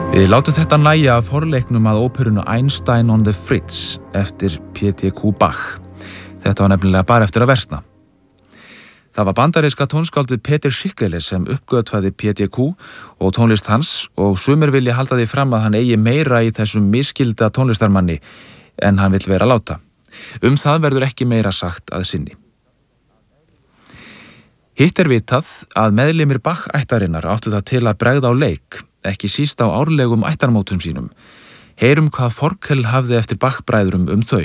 Við látum þetta nægja af forleiknum að óperunu Einstein on the Fritz eftir P.T.Q. Bach. Þetta var nefnilega bara eftir að versna. Það var bandaríska tónskáldið Peter Schickele sem uppgötvaði P.T.Q. og tónlist hans og sumir vilja halda því fram að hann eigi meira í þessum misskilda tónlistarmanni en hann vill vera láta. Það verður ekki meira sagt að sinni. Hitt vitað að meðlimir Bach-ættarinnar áttu það til að bregða á leik, ekki síst á árlegum ættarmótum sínum. Heyrum hvað Forkel hafði eftir Bach-bræðrum þau.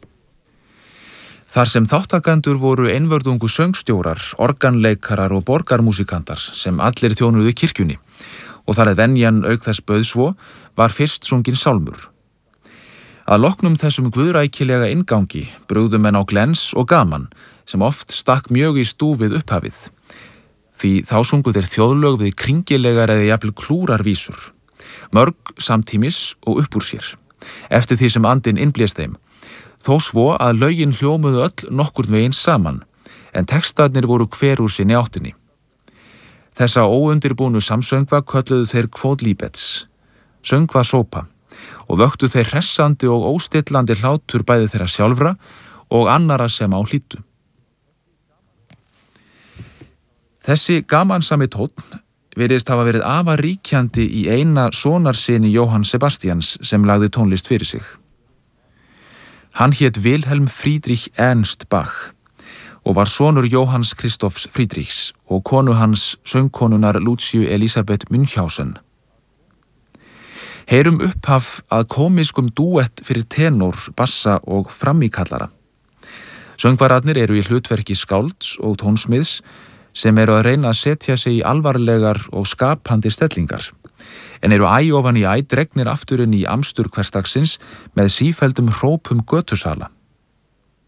Þar sem þáttakendur voru einvörðungu söngstjórar, organleikarar og borgarmúsikantar sem allir þjónuðu kirkjunni og þar venjan auk þess bauð svo var fyrst sunginn sálmur. Að loknum þessum guðrækilega inngangi brugðu menn á glens og gaman sem oft stakk mjög í stúfið upphafið. Því þá sungu þeir þjóðlög við kringilegar eða jafnvel klúrarvísur, mörg samtímis og upp úr sér, eftir því sem andinn innblést þeim, þó svo að lögin hljómuðu öll nokkurn veginn saman, en textarnir voru hver úr sinni áttinni. Þessa óundirbúnu samsöngva kölluðu þeir Quodlibets, söngva sópa, og vöktu þeir hressandi og óstillandi hlátur bæði þeirra sjálfra og annara sem á hlýddu. Þessi gamansami tónn virðist hafa verið afar ríkjandi í eina sonarsyni Johann Sebastians sem lagði tónlist fyrir sig. Hann hét Wilhelm Friedrich Ernst Bach og var sonur Johanns Christophs Friedrichs og konu hans söngkonunar Luciu Elisabeth Münchhausen. Heyrum upphaf að komiskum dúett fyrir tenor, bassa og frammíkallara. Söngvararnir eru í hlutverki skálds og tónsmiðs sem eru að reyna að setja sig í alvarlegar og skapandi stellingar, en eru æ ofan í æ dregnir aftur inn í amstur hversdagsins með sífelldum hrópum götusala.